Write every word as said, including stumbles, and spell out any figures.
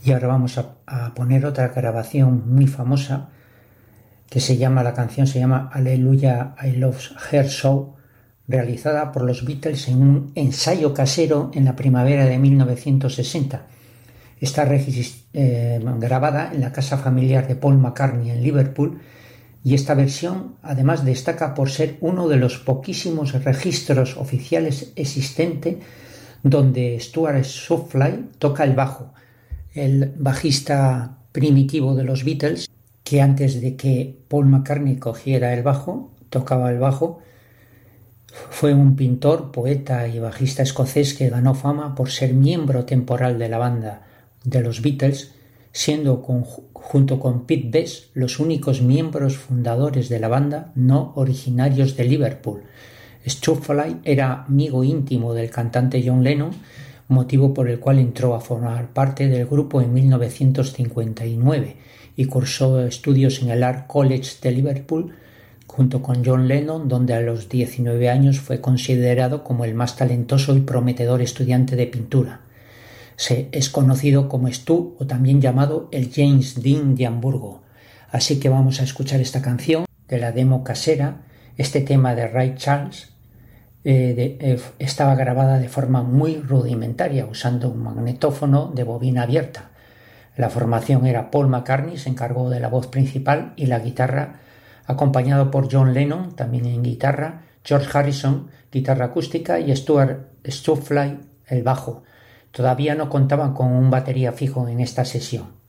Y ahora vamos a, a poner otra grabación muy famosa que se llama, la canción se llama Hallelujah I Love Her So, realizada por los Beatles en un ensayo casero en la primavera de mil novecientos sesenta. Está eh, grabada en la casa familiar de Paul McCartney en Liverpool, y esta versión además destaca por ser uno de los poquísimos registros oficiales existentes donde Stuart Shufly toca el bajo, el bajista primitivo de los Beatles, que antes de que Paul McCartney cogiera el bajo, tocaba el bajo. Fue un pintor, poeta y bajista escocés que ganó fama por ser miembro temporal de la banda de los Beatles, siendo con, junto con Pete Best los únicos miembros fundadores de la banda no originarios de Liverpool. Shufly era amigo íntimo del cantante John Lennon, motivo por el cual entró a formar parte del grupo en mil novecientos cincuenta y nueve y cursó estudios en el Art College de Liverpool junto con John Lennon, donde a los diecinueve años fue considerado como el más talentoso y prometedor estudiante de pintura. Se es conocido como Stu, o también llamado el James Dean de Hamburgo. Así que vamos a escuchar esta canción de la demo casera. Este tema de Ray Charles eh, de, eh, estaba grabada de forma muy rudimentaria, usando un magnetófono de bobina abierta. La formación era Paul McCartney, se encargó de la voz principal y la guitarra, acompañado por John Lennon, también en guitarra, George Harrison, guitarra acústica, y Stuart Shufly, el bajo. Todavía no contaban con un batería fijo en esta sesión.